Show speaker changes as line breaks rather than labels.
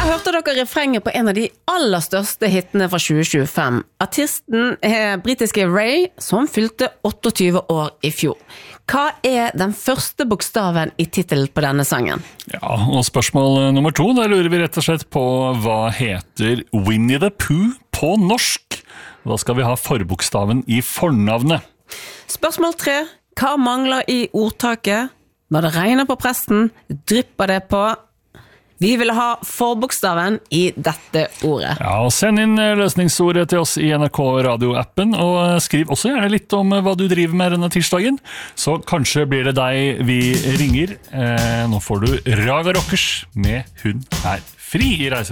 hørte dere refrenget på en av de aller største hittene fra 2025. Artisten britiske Ray, som fylte 28 år i fjor. Hva den første bokstaven i titelen på denne sangen?
Ja, og spørsmål nummer 2, der lurer vi rett og slett på hva heter Winnie the Pooh på norsk? Da skal vi ha forbokstaven i fornavnet.
Spørsmål 3, hva mangler i ordtaket? Når det regner på presten, drypper det på... Vi vil ha forbokstaven i dette ordet.
Ja, og send inn løsningsordet til oss i NRK Radio-appen, og skriv også gjerne litt om hva du driver med denne tirsdagen. Så kanskje blir det deg vi ringer. Nå får du Raga Rockers med Hun fri i reise.